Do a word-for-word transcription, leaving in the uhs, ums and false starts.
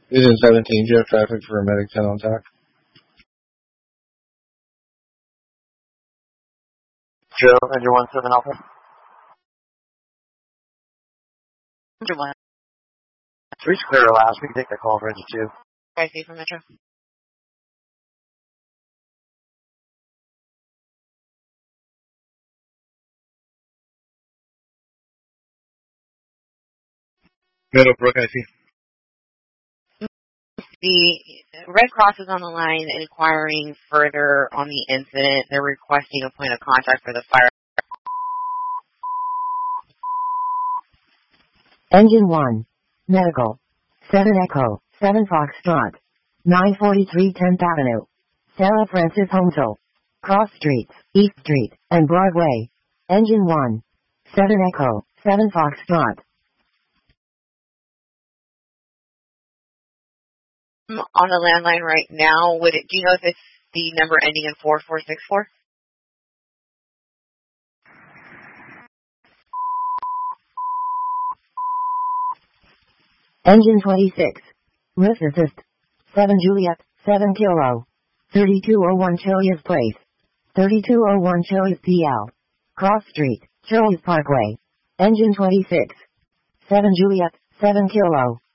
Agent seventeen, do you have traffic for a medic ten on tack? Joe, Engine one seven Alpha. Engine one. Reach clear last. We can take that call for Engine two. I see for Metro. Meadowbrook, I see. The Red Cross is on the line inquiring further on the incident. They're requesting a point of contact for the fire. Engine one. Medical. seven Echo. seven Foxtrot. nine forty-three tenth Avenue. Sarah Francis Homesville. Cross Streets, East Street, and Broadway. Engine one. seven Echo. seven Foxtrot. On the landline right now, would it, do you know if it's the number ending in four four six four? Engine twenty-six. Lift assist. seven Juliet, seven Kilo. thirty-two oh one Chilias Place. thirty-two oh one Chilias P L. Cross Street, Chilias Parkway. Engine twenty-six. seven Juliet, seven Kilo.